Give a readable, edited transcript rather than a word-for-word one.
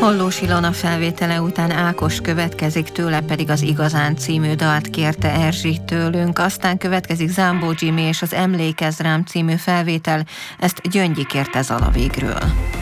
Hollós Ilona felvétele után Ákos következik, tőle pedig az Igazán című dalt kérte Erzsi tőlünk, aztán következik Zámbó Jimmy és az Emlékezz rám című felvétel, ezt Gyöngyi kérte Zalavégről.